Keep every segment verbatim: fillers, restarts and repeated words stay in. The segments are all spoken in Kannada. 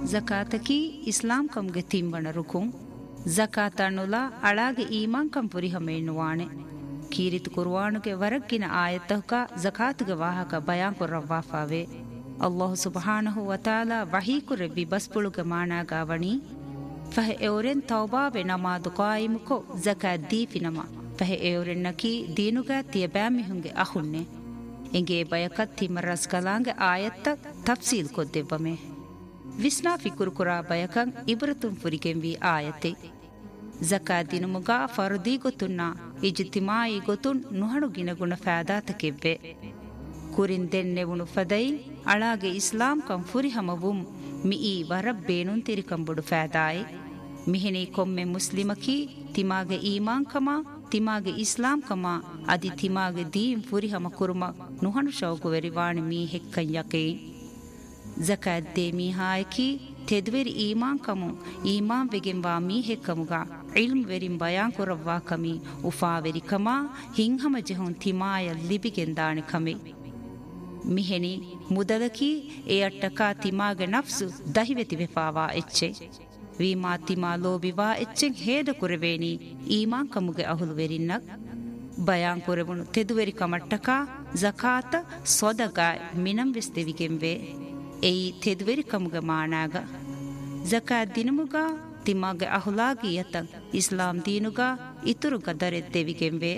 ಜಕಾತಕಿ ಇಸ್ಲಾಂ ಕಂಗೆ ತಿಂಬಣ ರುಕುಂ ಜಕಾತ ಅನ್ನುಲ ಅಳಾಗೆ ಈಮಾನ್ ಕಂ ಪುರಿಹಮ ಎನ್ನುವಾಣೆ ಕೀರಿತು ಕುರ್ವಾನುಗೆ ವರಕ್ಕಿನ ಆಯತ್ತಹುಕ ಜಕಾತುಗೆ ವಾಹಕ ಬಯಾನ್ ಕೊರ್ರವ್ವಾಫಾವೆ ಅಲ್ಲಾಹು ಸುಬ್ಹಾನಹು ವತಾಲ ವಹೀಕುರೆ ವಿಬಸ್ಪುಳುಗೆ ಮಾನಾಗಾವಣಿ ಫಹ ಎವರೆನ್ ತೌಬಾವೆ ನಮಾದು ಕಾಯಿಮುಕೊ ಜಕಾತ್ ದೀಫಿನಮ ಫಹ ಎವರೆನ್ನಕಿ ದೀನುಗ ತಿಯಬ್ಯಾಮಿಹುಂಗೆ ಅಹುನ್ನೆ ಎಂಗೆ ಬಯಕತ್ ತಿಮರಸ್ ಕಲಾಂಗೆ ಆಯತ್ತ ತಫ್ಸೀಲ್ ಕೊದ್ದೆವ್ವಮೆ ವಿಸ್ನಾ ಫಿಕುರು ಕುರಾ ಬಯಕಂ ಇಬ್ರತುಂ ಫುರಿಗೆಂವಿ ಆಯತೆ ಜಕಾತ್ ದಿನುಮುಗ ಫರ್ದಿ ಗೊತ್ತುನ್ನ ಇಜ್ತಿಮಾಯಿ ಗೊತ್ತುನ್ ನುಹಣು ಗಿನಗುಣ ಫಾದಾತಕೆವ್ವೆ ಕುರಿನ್ ದೆನ್ನೆವುಣು ಫದೈ ಅಳಾಗೆ ಇಸ್ಲಾಂ ಕಂ ಫುರಿಹಮವುಂ ಮಿಯಿ ವರಬ್ ಬೇನುನ್ ತಿರಿಕಂಬುಡು ಫಾದಾಯಿ ಮಿಹಿನಿ ಕೊಮ್ಮೆ ಮುಸ್ಲಿಮಕಿ ತಿಮಾಗೆ ಈಮಾನ್ ಕಮ ತಿಮಾಗೆ ಇಸ್ಲಾಂ ಕಮ ಅದಿ ತಿಮಾಗೆ ದೀಂ ಫುರಿಹಮ ಕುರುಮ ನುಹಣು ಶೌಕು ವೆರಿವಾಣಿ ಮೀ ಹೆಕ್ಕಂ ಯಕೈ ಜಕಾತ್ ದೇ ಮೀಹಾಯಕಿ ತೆದ್ವೆರಿ ಈಮಾನ್ ಕಮು ಈಮಾನ್ ವೆಗೆಂವಾ ಮೀ ಹೆಕ್ಕಮುಗ ಇಲ್ಮ್ ವೆರಿಂ ಬಯಾನ್ ಕೊರವ್ವಾ ಕಮಿ ಉಫಾವೆರಿ ಕಮ ಹಿಂಹಮ ಜೆಹುನ್ ತಿಮಾಯ ಲಿಬಿಗೆಂದಾಣೆ ಕಮೆ ಮಿಹೆನಿ ಮುದಲಕಿ ಎ ಅಟ್ಟಕಾ ತಿಮಾಗೆ ನಫ್ಸು ದಹಿವೆತಿ ವೆಫಾವಾ ಎಚ್ಚೆ ವೀಮಾ ತಿಮಾ ಲೋಬಿವಾ ಎಚ್ಚೆಂ ಹೇದ ಕುರೆವೇನಿ ಈಮಾನ್ ಕಮುಗೆ ಅಹುಲು ವೆರಿನ್ನಕ್ ಬಯಾನ್ ಕೊರೆವುಣು ತೆದುವೆರಿ ಕಮಟ್ಟಕಾ ಜಕಾತ ಸೊದಗಾಯ್ ಮಿನಂ ವೆಸ್ತೆವಿಗೆಂವೆ ಎಯಿ ತೆದುವೆರಿ ಕಮುಗೆ ಮಾನಾಗ ಜಕಾತ್ ದಿನಮುಗ ತಿಮಾಗೆ ಅಹುಲಾಗಿ ಯತಂ ಇಸ್ಲಾಂ ದೀನುಗ ಇತುರು ಗದರೆತ್ತೆವಿಗೆಂವೆ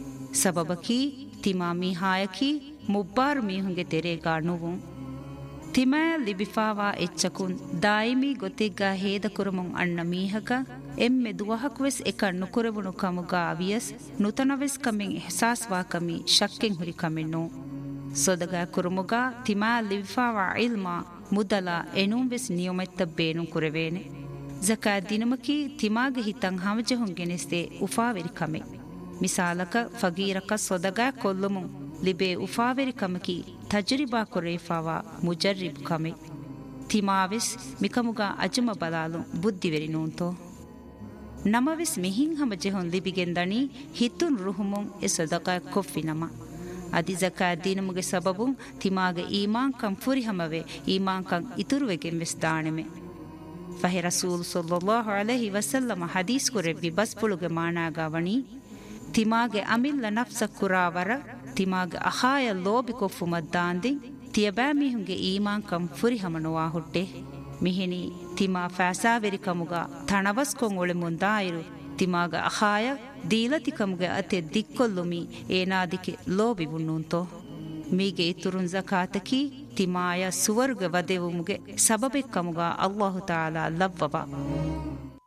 ಸಬಬಕಿ ತಿಮಾ ಮೀಹಾಯಕಿ ಮುಬ್ಬಾರು ಮೀಹುಂಗೆ ತೆರೆಗಾ ನುವುಂ ತಿಮಾಯ ಲಿಬಿಫಾವಾ ಎಚ್ಚಕುನ್ ದಾಯಿಮಿ ಗೊತ್ತಿಗ್ಗಾ ಹೇದ ಕುರುಮುಂ ಅಣ್ಣ ಮೀಹಕ ಎಮ್ಮೆ ದುವಹಕ್ವೆಸ್ ಎಕ ನುಕುರೆವುಣು ಕಮುಗಾ ಅವಿಯಸ್ ನುತನವೆಸ್ ಕಮೆಂ ಎಹ್ಸಾಸ್ವಾ ಕಮಿ ಶಕ್ಕೆಂ ಹುರಿ ಕಮೆನ್ನು ಸೊದಗಾ ಕುರುಮುಗಾ ತಿಮಾಯ ಲಿಬಿಫಾವಾ ಇಲ್ಮಾ ಮುದಲ ಎನುಂವೆಸ್ ನಿಯಮೆತ್ತ ಬೇನು ಕುರೆವೇನೆ ಜಕಾತ್ ದಿನಮಕಿ ತಿಮಾಗೆ ಹಿತಂ ಹಮಜಹುಂ ಗೆನೆಸ್ತೆ ಉಫಾವೆರಿ ಕಮೆ ಮಿಸಾಲಕ ಫಗೀರಕ ಸೊದಗಾ ಕೊಲ್ಲುಮುಂ ಲಿಬೆ ಉಫಾವೆರಿ ಕಮಕಿ ತಜ್ರಿಬಾ ಕೊರೇಫಾವಾ ಮುಜರ್ರಿಬ್ ಕಮೆ ತಿಮಾವೆಸ್ ಮಿಕಮುಗಾ ಅಜಮ ಬಲಾಲು ಬುದ್ಧಿವೆರಿ ನೂಂತೋ ನಮವೆಸ್ ಮಿಹಿಂ ಹಮಜೆಹುಂ ಲಿಬಿಗೆಂದಣಿ ಹಿತುನ್ ರುಹುಮುಂ ಎ ಸದಕಾ ಕೊಫ್ಫಿನಮ ಅದಿ ಜಕಾತ್ ದಿನಮುಗೆ ಸಬಬುಂ ತಿಮಾಗೆ ಈಮಾನ್ ಕಂ ಫುರಿಹಮವೆ ಈಮಾನ್ ಕಂ ಇತುರುವೆಗೆಂ ವೆಸ್ ದಾಣೆಮೆ ಫಹೆ ರಸೂಲ್ ಸಲ್ಲಲ್ಲಾಹು ಅಲೈಹಿ ವಸಲ್ಲಮ ಹದೀಸ್ ಕುರೆವ್ವಿ ಬಸ್ ಪುಳುಗೆ ಮಾನಾಗಾವಣಿ ತಿಮಾಗೆ ಅಮಿಲ್ಲ ನಫ್ಸ ಕುರಾವರ ತಿಮಾಗೆ ಅಹಾಯ ಲೋಬಿ ಕೊಫ್ಫು ಮದ್ದಾಂದಿ ತಿಯಬಾ ಮಿಹುಂಗೆ ಈಮಾನ್ ಕಂ ಫುರಿಹಮನುವಾ ಹುಟ್ಟೆ ಮಿಹಿನಿ ತಿಮಾ ಫಾಸಾವೆರಿ ಕಮುಗ ಥಣವಸ್ ಕೊಂ ಒಳೆ ಮುಂದಾಯಿರು ತಿಮಾಗ ಅಹಾಯ ದೀಲತಿ ಕಮುಗೆ ಅತೆ ದಿಕ್ಕೊಲ್ಲುಮಿ ಏನಾದಿಕೆ ಲೋಬಿ ಬುಣ್ಣುಂತೋ ಮೀಗೆ ಇತುರುನ್ ಜಕಾತಕಿ ತಿಮಾಯ ಸುವರ್ಗ ವದೆವುಮುಗೆ ಸಬಬೆ ಕಮುಗ ಅಲ್ಲಾಹು ತಾಲಾ ಲವ್ವಬ